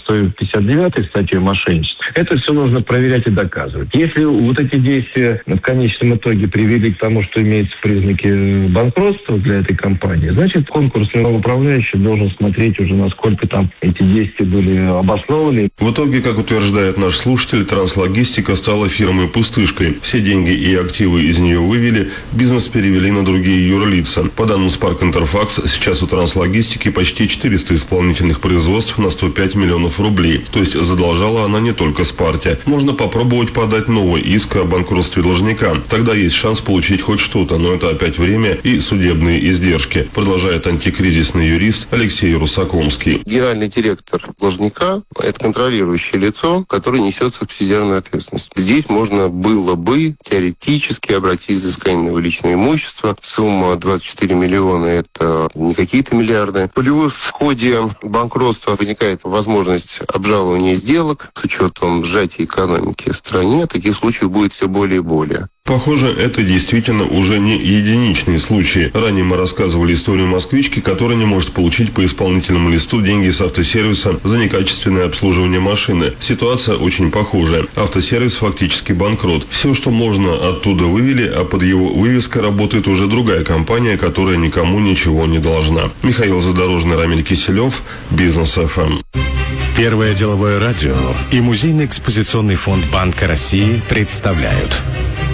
159 статьей мошенничества. Это все нужно проверять и доказывать. Если вот эти действия в конечном итоге привели к тому, что имеются признаки банкротства для этой компании, значит, конкурсный управляющий должен смотреть уже, насколько там эти действия были обоснованы. В итоге, как утверждает наш слушатель, Транслогистика стала фирмой-пустышкой. Все деньги и активы из нее вывели, бизнес перевели на другие юрлица. По данным Spark Interfax, сейчас у Транслогистики почти 400 исполнительных производств на 105 миллионов рублей. То есть задолжала она не только «Спарте». Можно попробовать подать новый иск о банкротстве должника. Тогда есть шанс получить хоть что-то, но это опять время и судебные издержки, продолжает антикризисный юрист Алексей Русакомский. Генеральный директор должника – это контролирующее лицо, которое несет субсидиарную ответственность. Здесь можно было бы теоретически обратить взыскание на личное имущество. Сумма 24 миллиона – это не какие-то миллиарды. Плюс в ходе банкротства возникает возможность обжалования сделок. С учетом сжатия экономики в стране таких случаев будет все более и более. Похоже, это действительно уже не единичные случаи. Ранее мы рассказывали историю москвички, которая не может получить по исполнительному листу деньги с автосервиса за некачественное обслуживание машины. Ситуация очень похожая. Автосервис фактически банкрот. Все, что можно, оттуда вывели, а под его вывеской работает уже другая компания, которая никому ничего не должна. Михаил Задорожный, Рамиль Киселев, Бизнес ФМ. Первое деловое радио и Музейный экспозиционный фонд Банка России представляют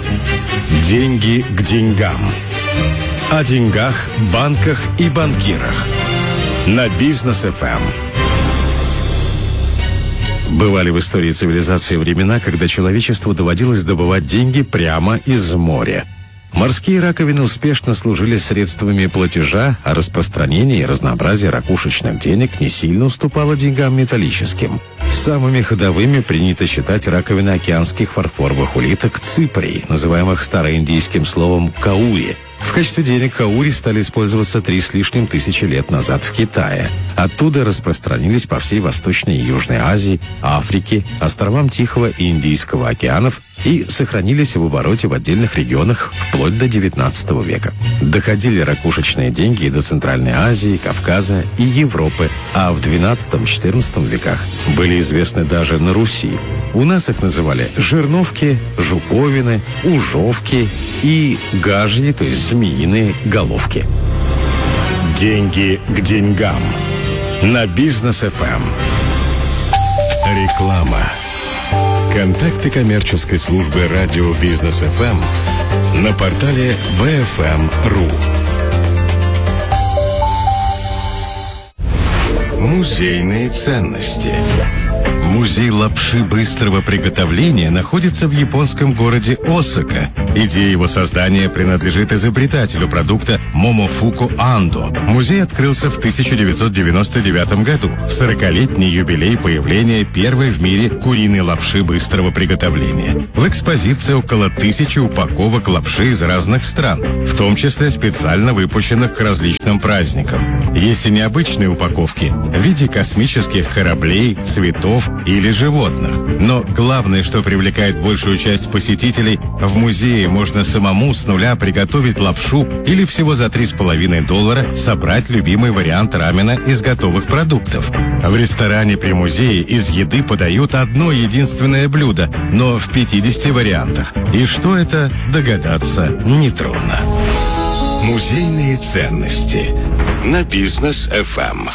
«Деньги к деньгам». О деньгах, банках и банкирах. На Бизнес ФМ. Бывали в истории цивилизации времена, когда человечеству доводилось добывать деньги прямо из моря. Морские раковины успешно служили средствами платежа, а распространение и разнообразие ракушечных денег не сильно уступало деньгам металлическим. Самыми ходовыми принято считать раковины океанских фарфоровых улиток циприй, называемых староиндийским словом «каури». В качестве денег каури стали использоваться 3 с лишним тысячи лет назад в Китае. Оттуда распространились по всей Восточной и Южной Азии, Африке, островам Тихого и Индийского океанов и сохранились в обороте в отдельных регионах вплоть до 19 века. Доходили ракушечные деньги и до Центральной Азии, Кавказа и Европы, а в 12-14 веках были известны даже на Руси. У нас их называли жерновки, жуковины, ужовки и гажьи, то есть змеиные головки. Деньги к деньгам. На Бизнес ФМ. Реклама. Контакты коммерческой службы радио Бизнес ФМ на портале bfm.ru. Музейные ценности. Музей лапши быстрого приготовления находится в японском городе Осака. Идея его создания принадлежит изобретателю продукта Момофуку Андо. Музей открылся в 1999 году, в 40-летний юбилей появления первой в мире куриной лапши быстрого приготовления. В экспозиции около 1000 упаковок лапши из разных стран, в том числе специально выпущенных к различным праздникам. Есть и необычные упаковки в виде космических кораблей, цветов или животных. Но главное, что привлекает большую часть посетителей, в музее можно самому с нуля приготовить лапшу или всего за $3,5 собрать любимый вариант рамена из готовых продуктов. В ресторане при музее из еды подают одно единственное блюдо, но в 50 вариантах. И что это, догадаться нетрудно. Музейные ценности на Бизнес ФМ.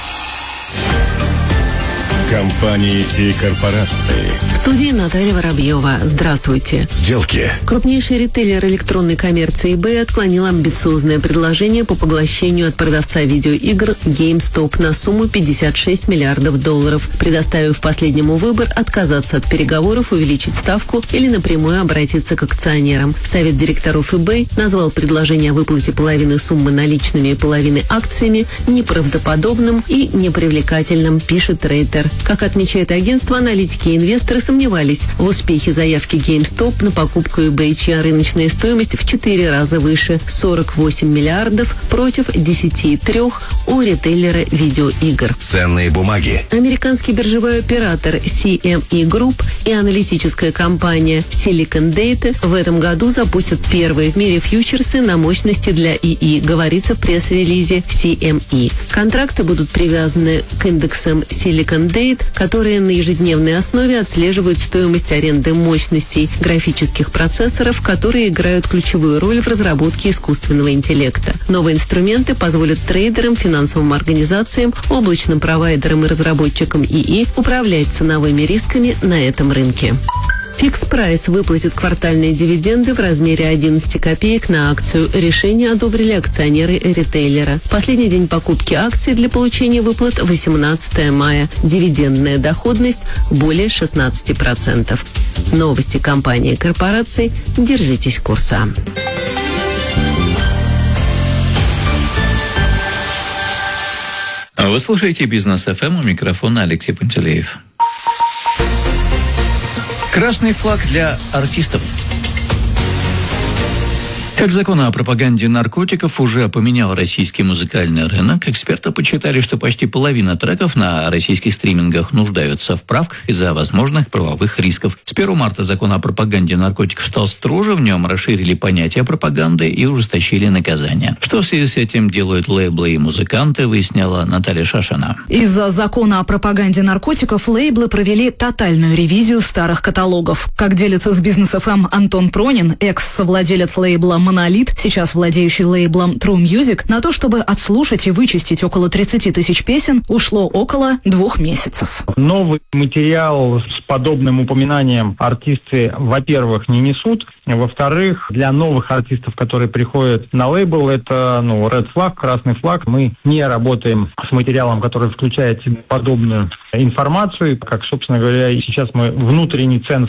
Компании и корпорации. В студии Наталья Воробьева. Здравствуйте. Сделки. Крупнейший ритейлер электронной коммерции eBay отклонил амбициозное предложение по поглощению от продавца видеоигр GameStop на сумму $56 миллиардов, предоставив последнему выбор отказаться от переговоров, увеличить ставку или напрямую обратиться к акционерам. Совет директоров eBay назвал предложение о выплате половины суммы наличными и половины акциями неправдоподобным и непривлекательным, пишет Рейтер. Как отмечает агентство, аналитики и инвесторы сомневались в успехе заявки GameStop на покупку eBay, чья рыночная стоимость в 4 раза выше – 48 миллиардов против 10,3 у ритейлера видеоигр. Ценные бумаги. Американский биржевой оператор CME Group и аналитическая компания Silicon Data в этом году запустят первые в мире фьючерсы на мощности для ИИ, говорится в пресс-релизе CME. Контракты будут привязаны к индексам Silicon Data, которые на ежедневной основе отслеживают стоимость аренды мощностей графических процессоров, которые играют ключевую роль в разработке искусственного интеллекта. Новые инструменты позволят трейдерам, финансовым организациям, облачным провайдерам и разработчикам ИИ управлять ценовыми рисками на этом рынке. Фикс-прайс выплатит квартальные дивиденды в размере 11 копеек на акцию. Решение одобрили акционеры ритейлера. Последний день покупки акций для получения выплат 18 мая. Дивидендная доходность более 16%. Новости компании и корпораций. Держитесь курса. Вы слушаете Бизнес ФМ, у микрофона Алексей Пантелеев. Красный флаг для артистов. Как закон о пропаганде наркотиков уже поменял российский музыкальный рынок, эксперты подсчитали, что почти половина треков на российских стримингах нуждаются в правках из-за возможных правовых рисков. С 1 марта закон о пропаганде наркотиков стал строже, в нем расширили понятие пропаганды и ужесточили наказания. Что в связи с этим делают лейблы и музыканты, выясняла Наталья Шашина. Из-за закона о пропаганде наркотиков лейблы провели тотальную ревизию старых каталогов. Как делится с Бизнес ФМ Антон Пронин, экс-совладелец лейбла «Монолит», сейчас владеющий лейблом True Music, на то, чтобы отслушать и вычистить около 30 тысяч песен, ушло около 2 месяцев. Новый материал с подобным упоминанием артисты, во-первых, не несут. Во-вторых, для новых артистов, которые приходят на лейбл, это red flag, красный флаг. Мы не работаем с материалом, который включает в себя подобную информацию. Как, собственно говоря, и сейчас мы внутренний ценз повысили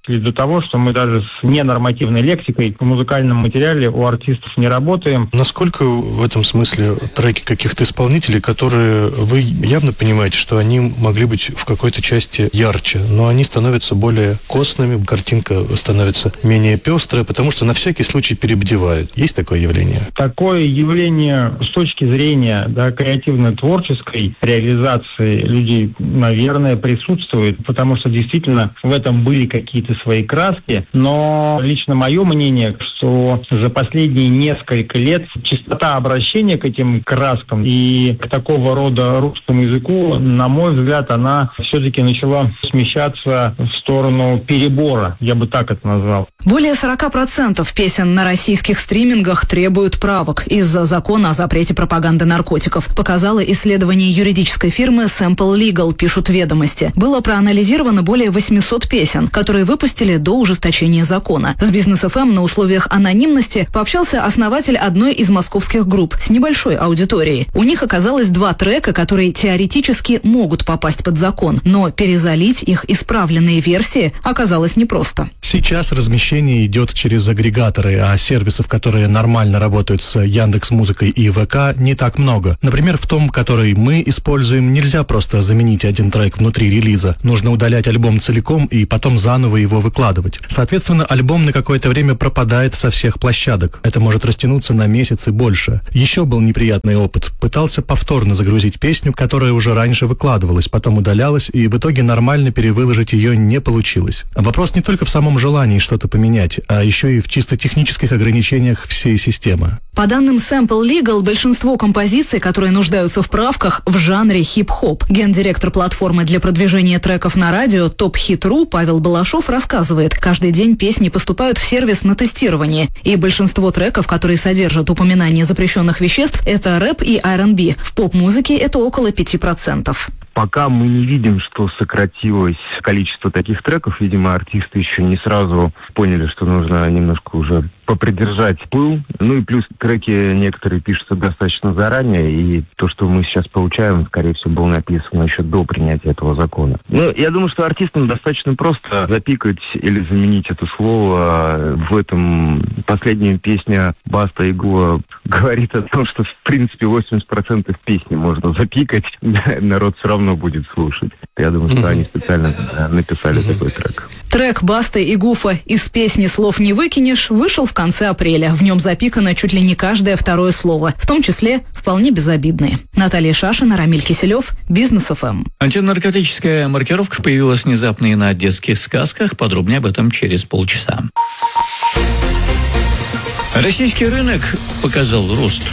до того, что мы даже с ненормативной лексикой в музыкальном материале у артистов не работаем. Насколько в этом смысле треки каких-то исполнителей, которые вы явно понимаете, что они могли быть в какой-то части ярче, но они становятся более костными, картинка становится менее пестрая, потому что на всякий случай перебдевают. Есть такое явление? Такое явление с точки зрения креативно-творческой реализации людей, наверное, присутствует, потому что действительно в этом были какие-то свои краски, но лично мое мнение, что за последние несколько лет частота обращения к этим краскам и к такого рода русскому языку, на мой взгляд, она все-таки начала смещаться в сторону перебора, я бы так это назвал. Более 40% песен на российских стримингах требуют правок из-за закона о запрете пропаганды наркотиков, показало исследование юридической фирмы Sample Legal, пишут «Ведомости». Было проанализировано более 800 песен, которые выпустили до ужесточения закона. С Бизнес ФМ на условиях анонимности пообщался основатель одной из московских групп с небольшой аудиторией. У них оказалось 2 трека, которые теоретически могут попасть под закон, но перезалить их исправленные версии оказалось непросто. Сейчас размещение идет через агрегаторы, а сервисов, которые нормально работают с Яндекс.Музыкой и ВК, не так много. Например, в том, который мы используем, нельзя просто заменить один трек внутри релиза. Нужно удалять альбом целиком и потом заново его выкладывать. Соответственно, альбом на какое-то время пропадает со всех площадок. Это может растянуться на месяц и больше. Еще был неприятный опыт. Пытался повторно загрузить песню, которая уже раньше выкладывалась, потом удалялась, и в итоге нормально перевыложить ее не получилось. Вопрос не только в самом желании что-то поменять, а еще и в чисто технических ограничениях всей системы. По данным Sample Legal, большинство композиций, которые нуждаются в правках, в жанре хип-хоп. Гендиректор платформы для продвижения треков на радио Top Hit.ru Павел Балашов рассказывает, каждый день песни поступают в сервис на тестирование, и большинство треков, которые содержат упоминание запрещенных веществ, это рэп и R&B. В поп-музыке это около 5%. Пока мы не видим, что сократилось количество таких треков. Видимо, артисты еще не сразу поняли, что нужно немножко уже попридержать пыл. Ну и плюс треки некоторые пишутся достаточно заранее, и то, что мы сейчас получаем, скорее всего, было написано еще до принятия этого закона. Ну, я думаю, что артистам достаточно просто запикать или заменить это слово. В этом последняя песня Баста и Гуа говорит о том, что, в принципе, 80% песни можно запикать, народ все равно будет слушать. Я думаю, что они специально написали такой трек. Трек Басты и Гуфа «Из песни слов не выкинешь» вышел в конце апреля. В нем запикано чуть ли не каждое второе слово, в том числе вполне безобидные. Наталья Шашина, Рамиль Киселев, Бизнес ФМ. Антинаркотическая маркировка появилась внезапно и на детских сказках. Подробнее об этом через полчаса. Российский рынок показал рост.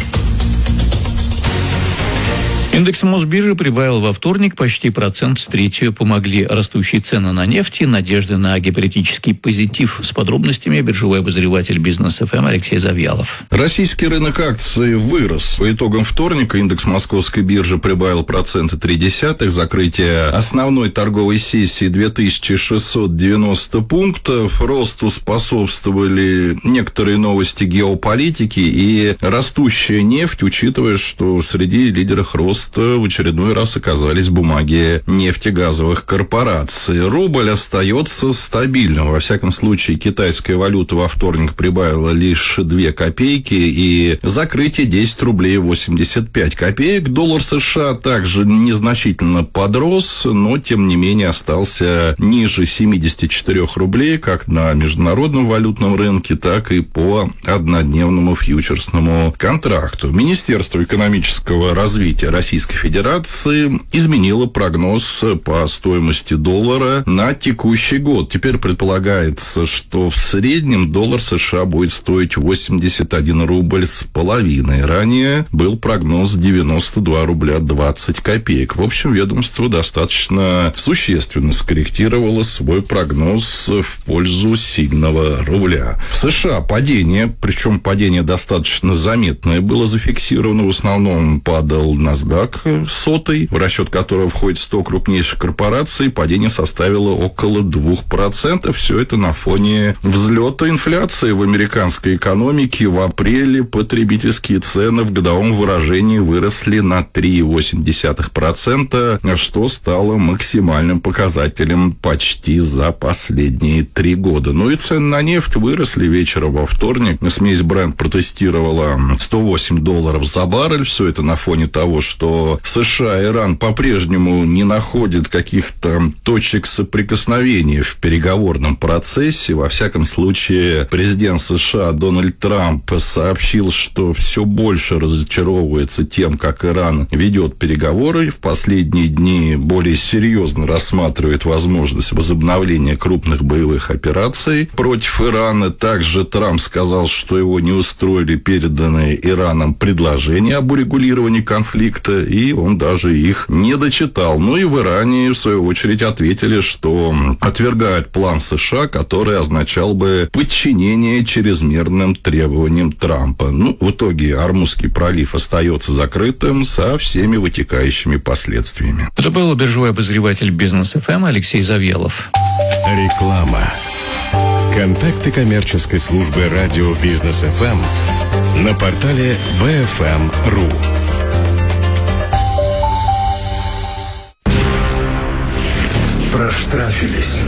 Индекс Мосбиржи прибавил во вторник почти 1% с третью. Помогли растущие цены на нефть и надежды на геополитический позитив. С подробностями биржевой обозреватель Бизнес ФМ Алексей Завьялов. Российский рынок акций вырос. По итогам вторника индекс Московской биржи прибавил 0,3%. Закрытие основной торговой сессии 2690 пунктов. Росту способствовали некоторые новости геополитики и растущая нефть, учитывая, что среди лидеров роста в очередной раз оказались бумаги нефтегазовых корпораций. Рубль остается стабильным. Во всяком случае, китайская валюта во вторник прибавила лишь 2 копейки и закрытие 10 рублей 85 копеек. Доллар США также незначительно подрос, но, тем не менее, остался ниже 74 рублей как на международном валютном рынке, так и по однодневному фьючерсному контракту. Министерство экономического развития Российской Федерации изменило прогноз по стоимости доллара на текущий год. Теперь предполагается, что в среднем доллар США будет стоить 81 рубль с половиной. Ранее был прогноз 92 рубля 20 копеек. В общем, ведомство достаточно существенно скорректировало свой прогноз в пользу сильного рубля. В США падение, причем падение достаточно заметное, было зафиксировано. В основном падал NASDAQ, NASDAQ 100, в расчет которого входит 100 крупнейших корпораций, падение составило около 2%. Все это на фоне взлета инфляции в американской экономике. В апреле потребительские цены в годовом выражении выросли на 3,8%, что стало максимальным показателем почти за последние 3 года. Ну и цены на нефть выросли вечером во вторник. Смесь Brent протестировала $108 за баррель. Все это на фоне того, что США и Иран по-прежнему не находят каких-то точек соприкосновения в переговорном процессе. Во всяком случае, президент США Дональд Трамп сообщил, что все больше разочаровывается тем, как Иран ведет переговоры. В последние дни более серьезно рассматривает возможность возобновления крупных боевых операций против Ирана. Также Трамп сказал, что его не устроили переданные Ираном предложения об урегулировании конфликта, и он даже их не дочитал. Ну и в Иране, в свою очередь, ответили, что отвергают план США, который означал бы подчинение чрезмерным требованиям Трампа. Ну, в итоге Ормузский пролив остается закрытым со всеми вытекающими последствиями. Это был биржевой обозреватель Бизнес ФМ Алексей Завьялов. Реклама. Контакты коммерческой службы радио Бизнес ФМ на портале BFM.ru. Проштрафились.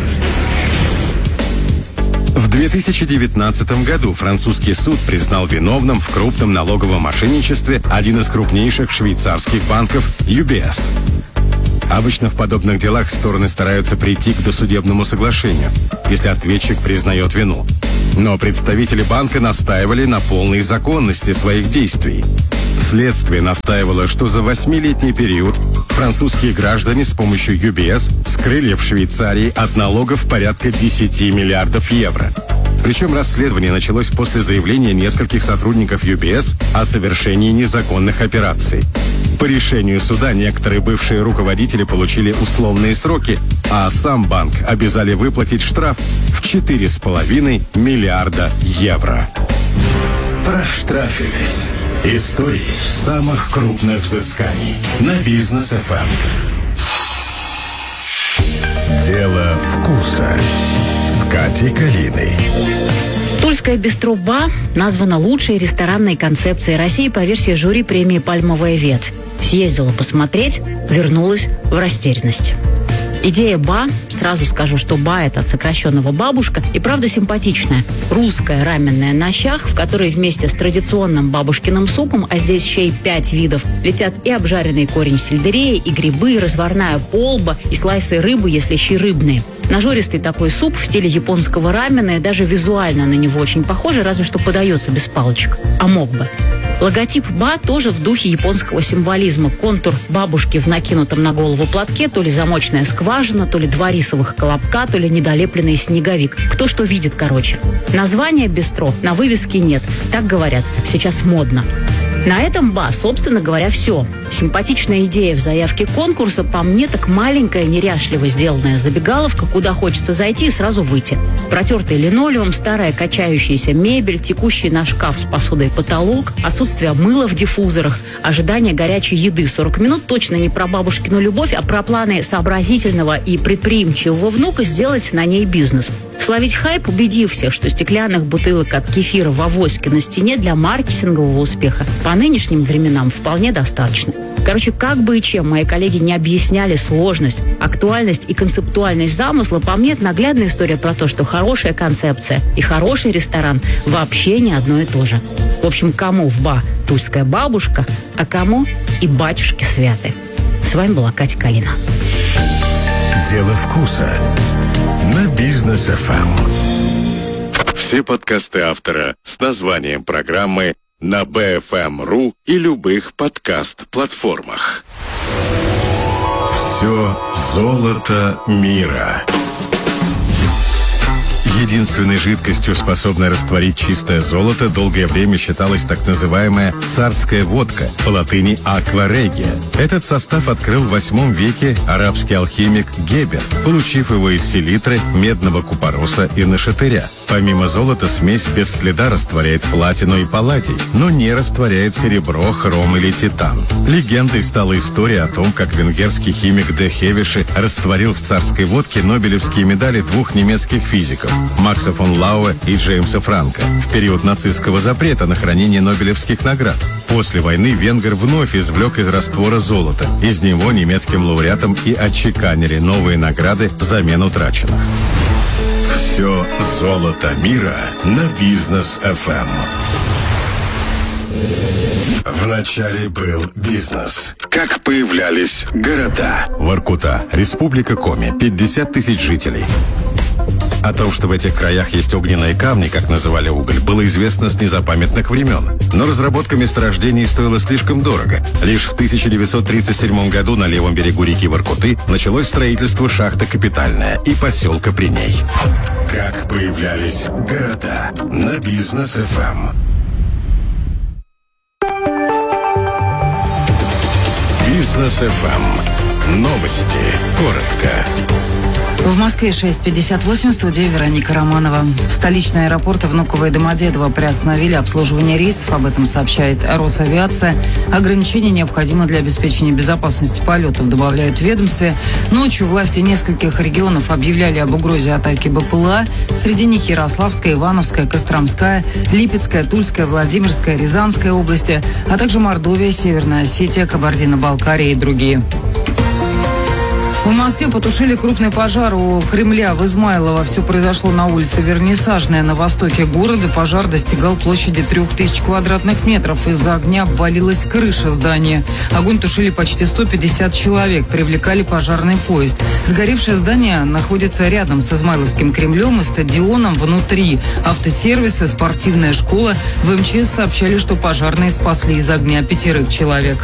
В 2019 году французский суд признал виновным в крупном налоговом мошенничестве один из крупнейших швейцарских банков UBS. Обычно в подобных делах стороны стараются прийти к досудебному соглашению, если ответчик признает вину. Но представители банка настаивали на полной законности своих действий. Следствие настаивало, что за 8-летний период французские граждане с помощью UBS скрыли в Швейцарии от налогов порядка 10 миллиардов евро. Причем расследование началось после заявления нескольких сотрудников UBS о совершении незаконных операций. По решению суда некоторые бывшие руководители получили условные сроки, а сам банк обязали выплатить штраф в 4,5 миллиарда евро. Проштрафились. Истории самых крупных взысканий на Бизнес ФМ. Дело вкуса с Катей Калиной. Тульская бистро-ба названа лучшей ресторанной концепцией России по версии жюри премии «Пальмовая ветвь». Съездила посмотреть, вернулась в растерянность. Идея ба, сразу скажу, что ба – это от сокращенного бабушка, и правда симпатичная. Русская раменная на щах, в которой вместе с традиционным бабушкиным супом, а здесь еще и 5 видов, летят и обжаренный корень сельдерея, и грибы, и разварная полба, и слайсы рыбы, если щи рыбные. Нажористый такой суп в стиле японского рамена, и даже визуально на него очень похоже, разве что подается без палочек. А мог бы. Логотип ба тоже в духе японского символизма. Контур бабушки в накинутом на голову платке, то ли замочная скважина, то ли 2 рисовых колобка, то ли недолепленный снеговик. Кто что видит, короче. Названия бистро на вывеске нет. Так говорят, сейчас модно. На этом ба, собственно говоря, все. Симпатичная идея в заявке конкурса, по мне, так маленькая, неряшливо сделанная забегаловка, куда хочется зайти и сразу выйти. Протертый линолеум, старая качающаяся мебель, текущий на шкаф с посудой потолок, отсутствие мыла в диффузорах, ожидание горячей еды 40 минут точно не про бабушкину любовь, а про планы сообразительного и предприимчивого внука сделать на ней бизнес. Словить хайп, убедив всех, что стеклянных бутылок от кефира в авоське на стене для маркетингового успеха по нынешним временам вполне достаточно. Короче, как бы и чем мои коллеги не объясняли сложность, актуальность и концептуальность замысла, по мне это наглядная история про то, что хорошая концепция и хороший ресторан вообще не одно и то же. В общем, кому в ба тульская бабушка, а кому и батюшки святы. С вами была Катя Калина. Дело вкуса на Бизнес ФМ. Все подкасты автора с названием программы на BFM.ru и любых подкаст-платформах. Все золото мира. Единственной жидкостью, способной растворить чистое золото, долгое время считалась так называемая царская водка, по латыни «aqua regia». Этот состав открыл в VIII веке арабский алхимик Гебер, получив его из селитры, медного купороса и нашатыря. Помимо золота, смесь без следа растворяет платину и палладий, но не растворяет серебро, хром или титан. Легендой стала история о том, как венгерский химик Де Хевиши растворил в царской водке нобелевские медали двух немецких физиков – Макса фон Лауэ и Джеймса Франка в период нацистского запрета на хранение нобелевских наград. После войны венгер вновь извлек из раствора золото. Из него немецким лауреатам и отчеканили новые награды взамен утраченных. Все золото мира на Бизнес FM. Вначале был бизнес. Как появлялись города? Воркута, Республика Коми, 50 тысяч жителей. О том, что в этих краях есть огненные камни, как называли уголь, было известно с незапамятных времен. Но разработка месторождений стоила слишком дорого. Лишь в 1937 году на левом берегу реки Воркуты началось строительство шахты «Капитальная» и поселка при ней. Как появлялись города на Бизнес FM. Бизнес FM. Новости. Коротко. В Москве 6:58, в студии Вероника Романова. В столичные аэропорты Внуково и Домодедово приостановили обслуживание рейсов. Об этом сообщает Росавиация. Ограничения необходимы для обеспечения безопасности полетов, добавляют в ведомстве. Ночью власти нескольких регионов объявляли об угрозе атаки БПЛА. Среди них Ярославская, Ивановская, Костромская, Липецкая, Тульская, Владимирская, Рязанская области, а также Мордовия, Северная Осетия, Кабардино-Балкария и другие. В Москве потушили крупный пожар у Кремля в Измайлово. Все произошло на улице Вернисажная на востоке города. Пожар достигал площади 3000 квадратных метров. Из-за огня обвалилась крыша здания. Огонь тушили почти 150 человек. Привлекали пожарный поезд. Сгоревшее здание находится рядом с Измайловским Кремлем и стадионом. Внутри автосервисы, спортивная школа. В МЧС сообщали, что пожарные спасли из огня 5 человек.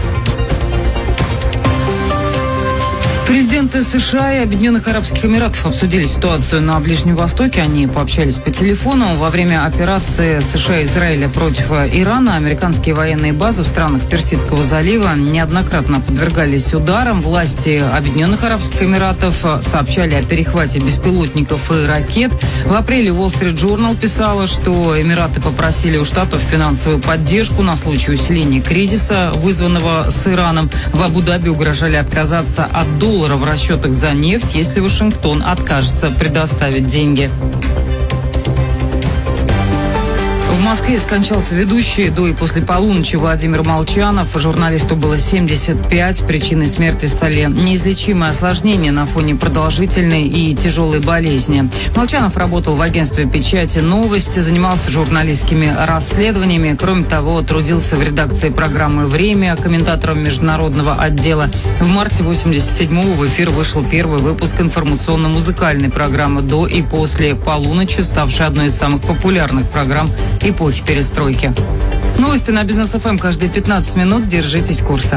Президенты США и Объединенных Арабских Эмиратов обсудили ситуацию на Ближнем Востоке. Они пообщались по телефону. Во время операции США и Израиля против Ирана американские военные базы в странах Персидского залива неоднократно подвергались ударам. Власти Объединенных Арабских Эмиратов сообщали о перехвате беспилотников и ракет. В апреле Wall Street Journal писала, что Эмираты попросили у Штатов финансовую поддержку на случай усиления кризиса, вызванного с Ираном. В Абу-Даби угрожали отказаться от доллара в расчетах за нефть, если Вашингтон откажется предоставить деньги. В Москве скончался ведущий до и после полуночи Владимир Молчанов. Журналисту было 75. Причиной смерти стали неизлечимые осложнения на фоне продолжительной и тяжелой болезни. Молчанов работал в агентстве печати «Новости», занимался журналистскими расследованиями. Кроме того, трудился в редакции программы «Время», комментатором международного отдела. В марте 1987-го в эфир вышел первый выпуск информационно-музыкальной программы «До и после полуночи», ставшей одной из самых популярных программ эпохи перестройки. Новости на Бизнес ФМ каждые 15 минут. Держитесь курса.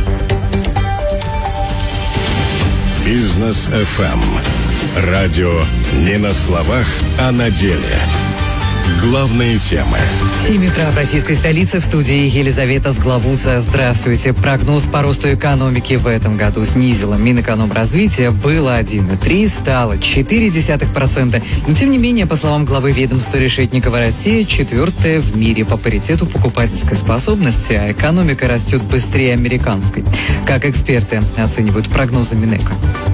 Бизнес FM. Радио не на словах, а на деле. Главные темы. 7 утра в российской столице. В студии Елизавета Сглавуца. Здравствуйте. Прогноз по росту экономики в этом году снизило Минэкономразвития. Было 1,3, стало 0,4%. Но, тем не менее, по словам главы ведомства Решетникова, Россия 4-я в мире по паритету покупательской способности, а экономика растет быстрее американской. Как эксперты оценивают прогнозы Минэка?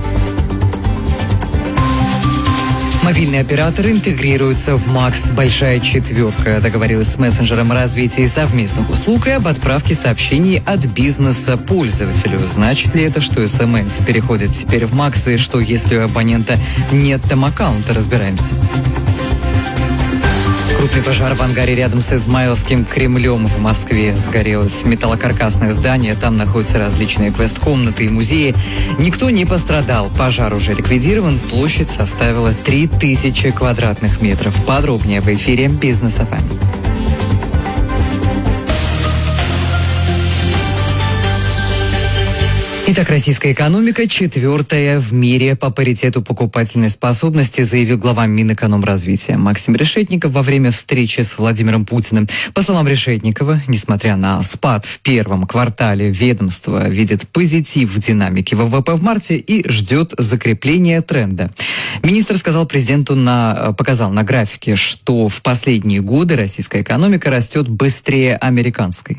Мобильные операторы интегрируются в МАКС. Большая четверка договорилась с мессенджером о развитии совместных услуг и об отправке сообщений от бизнеса пользователю. Значит ли это, что СМС переходит теперь в МАКС, и что, если у абонента нет там аккаунта? Разбираемся. Крупный пожар в ангаре рядом с Измайловским Кремлем в Москве. Сгорелось металлокаркасное здание. Там находятся различные квест-комнаты и музеи. Никто не пострадал. Пожар уже ликвидирован. Площадь составила 3000 квадратных метров. Подробнее в эфире Бизнес ФМ. Итак, российская экономика 4-я в мире по паритету покупательной способности, заявил глава Минэкономразвития Максим Решетников во время встречи с Владимиром Путиным. По словам Решетникова, несмотря на спад в первом квартале, ведомство видит позитив в динамике ВВП в марте и ждет закрепления тренда. Министр сказал президенту показал на графике, что в последние годы российская экономика растет быстрее американской.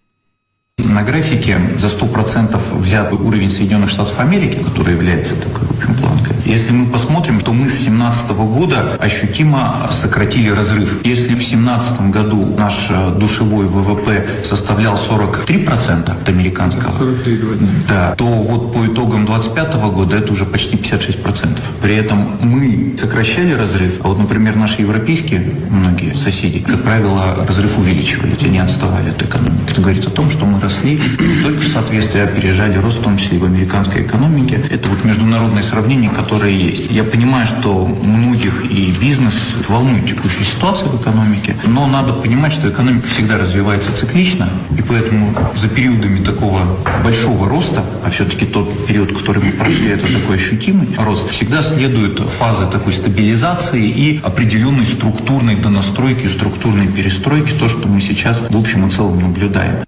На графике за 100% взят уровень Соединенных Штатов Америки, который является такой, в общем, планкой. Если мы посмотрим, то мы с 2017 года ощутимо сократили разрыв. Если в 2017 году наш душевой ВВП составлял 43% от американского, да, то вот по итогам 2025 года это уже почти 56%. При этом мы сокращали разрыв, а вот, например, наши европейские многие соседи, как правило, разрыв увеличивали, они отставали от экономики. Это говорит о том, что мы росли не только в соответствии, опережали рост, в том числе и в американской экономике. Это вот международные сравнения, которые есть. Я понимаю, что многих и бизнес волнует текущая ситуация в экономике, но надо понимать, что экономика всегда развивается циклично, и поэтому за периодами такого большого роста, а все-таки тот период, который мы прошли, это такой ощутимый рост, всегда следует фаза такой стабилизации и определенной структурной донастройки, структурной перестройки, то, что мы сейчас в общем и целом наблюдаем.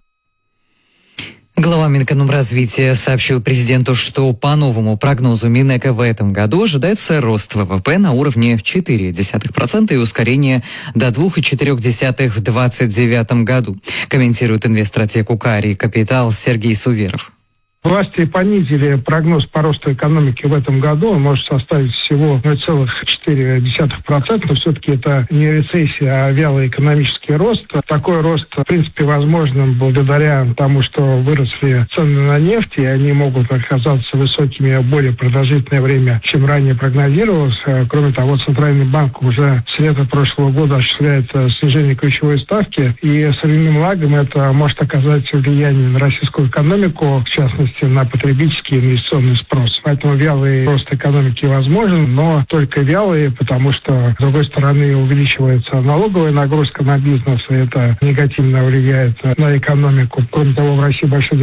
Глава Минэкономразвития сообщил президенту, что по новому прогнозу Минэка в этом году ожидается рост ВВП на уровне 0,4% и ускорение до 2,4% в 2029 году, комментирует инвестстратег УКАРИ «Капитал» Сергей Суверов. Власти понизили прогноз по росту экономики в этом году. Он может составить всего 0,4%. Но все-таки это не рецессия, а вялый экономический рост. Такой рост, в принципе, возможен благодаря тому, что выросли цены на нефть, и они могут оказаться высокими более продолжительное время, чем ранее прогнозировалось. Кроме того, Центральный банк уже с лета прошлого года осуществляет снижение ключевой ставки, и с временным лагом это может оказать влияние на российскую экономику, в частности, на потребительский инвестиционный спрос. Поэтому вялый рост экономики возможен, но только вялый, потому что, с другой стороны, увеличивается налоговая нагрузка на бизнес, и это негативно влияет на экономику. Кроме того, в России большой